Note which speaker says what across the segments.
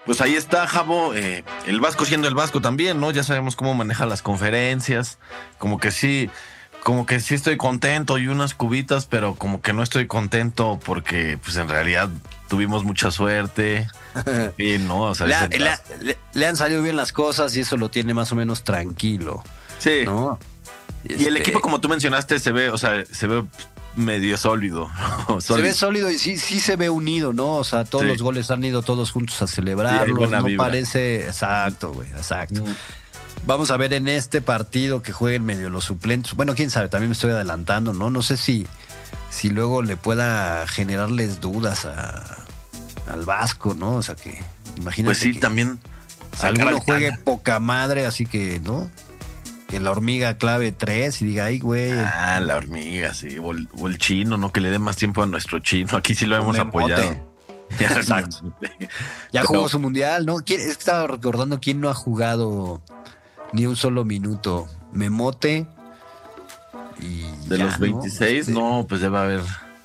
Speaker 1: Pues ahí está, Javo, el Vasco siendo el Vasco también, ¿no? Ya sabemos cómo maneja las conferencias, como que sí estoy contento y unas cubitas, pero como que no estoy contento porque pues en realidad tuvimos mucha suerte. Sí, no, o sea,
Speaker 2: le han salido bien las cosas y eso lo tiene más o menos tranquilo,
Speaker 1: sí.
Speaker 2: ¿no?
Speaker 1: Y el equipo, como tú mencionaste, se ve medio sólido.
Speaker 2: Se ve sólido y sí se ve unido, ¿no? O sea, todos los goles han ido todos juntos a celebrarlos. No vibra. Parece. Exacto, güey, exacto. Vamos a ver en este partido que jueguen medio los suplentes. Bueno, quién sabe, también me estoy adelantando, ¿no? No sé si luego le pueda generarles dudas al Vasco, ¿no? O sea, que imagínate.
Speaker 1: Pues sí, también.
Speaker 2: Alguno juegue poca madre, así que, ¿no? Que la hormiga clave 3 y diga, ay, güey.
Speaker 1: Ah, la hormiga, sí. O el chino, ¿no? Que le dé más tiempo a nuestro chino. Aquí sí lo hemos apoyado.
Speaker 2: Exacto. Ya jugó su mundial, ¿no? Estaba recordando quién no ha jugado ni un solo minuto. Memote. Y
Speaker 1: de ya, los 26, ¿no? Pues debe haber.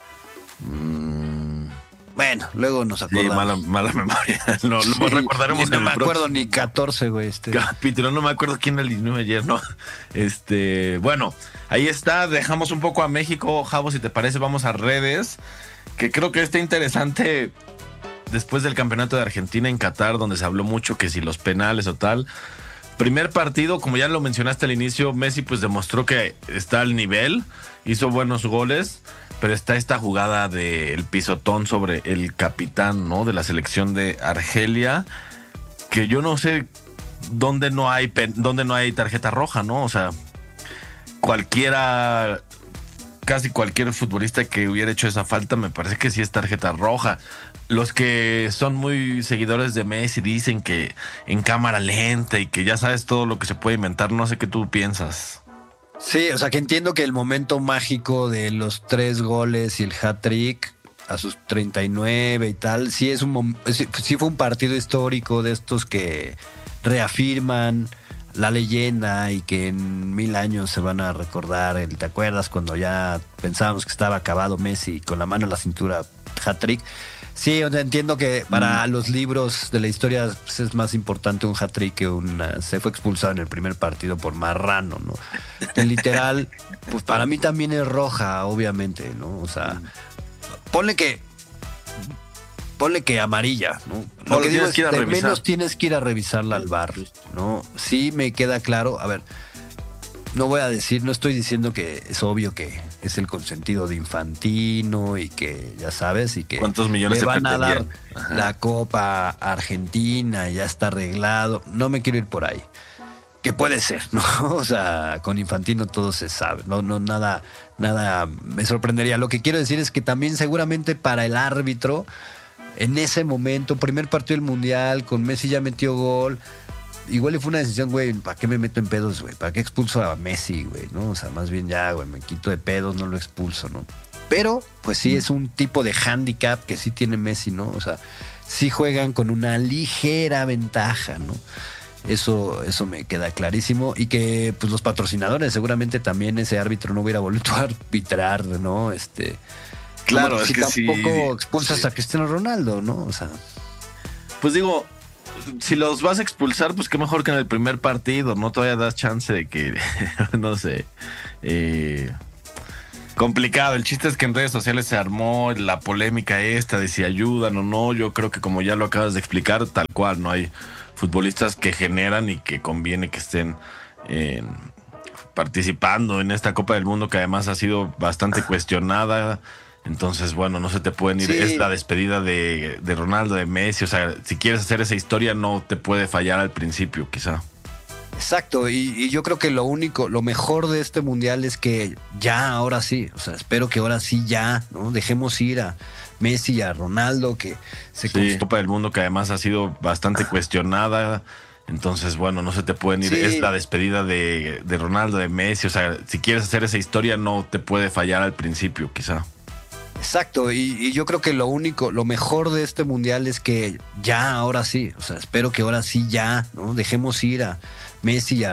Speaker 2: Bueno, luego nos acordamos.
Speaker 1: Sí, mala memoria. No recordaremos.
Speaker 2: No me acuerdo ni 14, güey.
Speaker 1: Capítulo, no me acuerdo quién alineó ayer, ¿no? Bueno, ahí está. Dejamos un poco a México. Javo, si te parece, vamos a redes. Que creo que está interesante después del campeonato de Argentina en Qatar, donde se habló mucho que si los penales o tal. Primer partido, como ya lo mencionaste al inicio, Messi pues demostró que está al nivel, hizo buenos goles, pero está esta jugada del pisotón sobre el capitán, ¿no? De la selección de Argelia, que yo no sé dónde no hay tarjeta roja, ¿no? O sea, casi cualquier futbolista que hubiera hecho esa falta, me parece que sí es tarjeta roja. Los que son muy seguidores de Messi dicen que en cámara lenta y que ya sabes todo lo que se puede inventar. No sé qué tú piensas.
Speaker 2: Sí, o sea, que entiendo que el momento mágico de los 3 goles y el hat-trick a sus 39 y tal, sí fue un partido histórico de estos que reafirman la leyenda y que en 1000 años se van a recordar. ¿Te acuerdas cuando ya pensábamos que estaba acabado Messi con la mano en la cintura, hat-trick? Sí, o sea, entiendo que para los libros de la historia pues, es más importante un hat-trick que se fue expulsado en el primer partido por marrano, ¿no? En literal, pues para mí también es roja, obviamente, ¿no? O sea, ponle que amarilla, ¿no? Lo que digo es que de menos tienes que ir a revisarla al VAR, ¿no? Sí me queda claro, a ver, no estoy diciendo que es obvio que es el consentido de Infantino y que ya sabes y que
Speaker 1: ¿cuántos millones
Speaker 2: le van a dar la Copa a Argentina y ya está arreglado. No me quiero ir por ahí. Que puede ser, ¿no? O sea, con Infantino todo se sabe. No, nada me sorprendería. Lo que quiero decir es que también seguramente para el árbitro, en ese momento, primer partido del Mundial, con Messi ya metió gol. Igual fue una decisión, güey, ¿para qué me meto en pedos, güey? ¿Para qué expulso a Messi, güey? ¿No? O sea, más bien ya, güey, me quito de pedos, no lo expulso, ¿no? Pero, pues sí, es un tipo de hándicap que sí tiene Messi, ¿no? O sea, sí juegan con una ligera ventaja, ¿no? Eso me queda clarísimo. Y que, pues, los patrocinadores, seguramente también ese árbitro no hubiera vuelto a arbitrar, ¿no?
Speaker 1: Claro, es
Speaker 2: si
Speaker 1: que
Speaker 2: tampoco expulsas a Cristiano Ronaldo, ¿no? O sea.
Speaker 1: Pues digo, si los vas a expulsar, pues qué mejor que en el primer partido, ¿no? Todavía das chance de que, no sé, complicado. El chiste es que en redes sociales se armó la polémica esta de si ayudan o no. Yo creo que como ya lo acabas de explicar, tal cual, ¿no? Hay futbolistas que generan y que conviene que estén participando en esta Copa del Mundo, que además ha sido bastante cuestionada. Entonces, bueno, no se te pueden ir. Sí. Es la despedida de Ronaldo, de Messi. O sea, si quieres hacer esa historia, no te puede fallar al principio, quizá.
Speaker 2: Exacto, y yo creo que lo mejor de este mundial es que ya, ahora sí, o sea, espero que ahora sí ya, ¿no? Dejemos ir a Messi y a Ronaldo, que se
Speaker 1: Copa del Mundo, que además ha sido bastante cuestionada. Entonces, bueno, no se te pueden ir. Sí. Es la despedida de Ronaldo, de Messi. O sea, si quieres hacer esa historia, no te puede fallar al principio, quizá.
Speaker 2: Exacto, y yo creo que lo mejor de este mundial es que ya, ahora sí, o sea, espero que ahora sí ya, ¿no? Dejemos ir a Messi y a